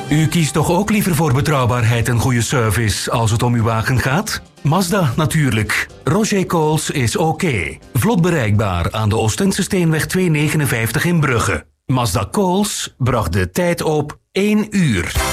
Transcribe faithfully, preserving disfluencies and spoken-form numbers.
U kiest toch ook liever voor betrouwbaarheid en goede service als het om uw wagen gaat? Mazda natuurlijk. Roger Coles is oké. Vlot bereikbaar aan de Oostense Steenweg tweehonderdnegenenvijftig in Brugge. Mazda Coles bracht de tijd op één uur.